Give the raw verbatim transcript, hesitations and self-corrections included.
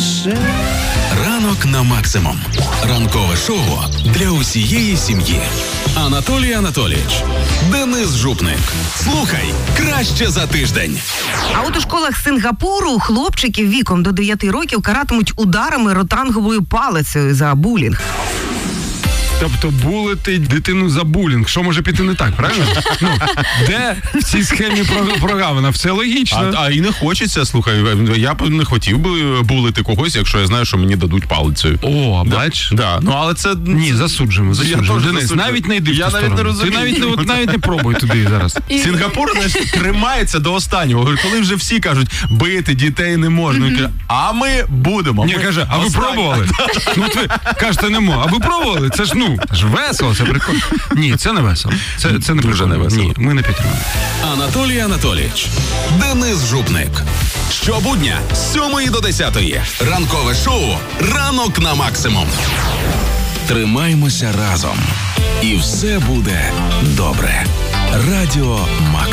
наше. Ранок на максимум. Ранкове шоу для усієї сім'ї. Анатолій Анатолійович, Денис Жупник. Слухай краще за тиждень. А от у школах Сингапуру хлопчиків віком до дев'яти років каратимуть ударами ротанговою палицею за булінг. Тобто булити дитину за булінг. Що може піти не так, правильно? Ну, де в цій схемі прогавина? Все логічно. А, а і не хочеться, слухай, я б не хотів би булити когось, якщо я знаю, що мені дадуть палицею. О, да, бач? Да. Ну, але це... Ні, засуджуємо, засуджуємо. Денис, засуджую. навіть не йди в Я ту навіть сторону. не розумію. Ти навіть не, от, навіть не пробуй туди зараз. Сингапур, знаєш, тримається до останнього. Говорить, коли вже всі кажуть, бити дітей не можна. Він каже, а ми будемо. Ні, ми каже, а ви останні. пробували? Ну, от ви кажете, не можна. А ви пробували? Це ж, ну, ж весело, це прикольно. Ні, це не весело. Це, це не Дуже прикольно. не весело. Ні, ми не підтримуємо. Анатолій Анатолійович, Денис Жупник. Щобудня з сьомої до десятої. Ранкове шоу «Ранок на максимум». Тримаймося разом. І все буде добре. Радіо Максимум.